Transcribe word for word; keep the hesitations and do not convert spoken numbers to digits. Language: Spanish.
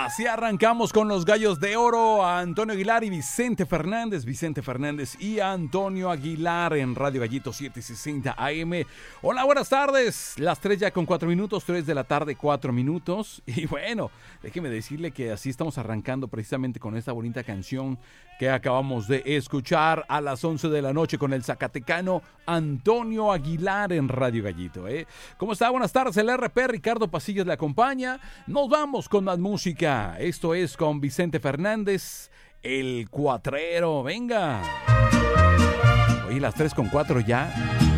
Así arrancamos con los Gallos de Oro, a Antonio Aguilar y Vicente Fernández, Vicente Fernández y Antonio Aguilar en Radio Gallito setecientos sesenta A M. Hola, buenas tardes, las tres ya con cuatro minutos, tres de la tarde, cuatro minutos. Y bueno, déjeme decirle que así estamos arrancando precisamente con esta bonita canción que acabamos de escuchar a las once de la noche con el zacatecano Antonio Aguilar en Radio Gallito. ¿eh? ¿Cómo está? Buenas tardes, el R P Ricardo Pasillas le acompaña. Nos vamos con más música. Esto es con Vicente Fernández, El Cuatrero. Venga. Oye, las tres con cuatro ya.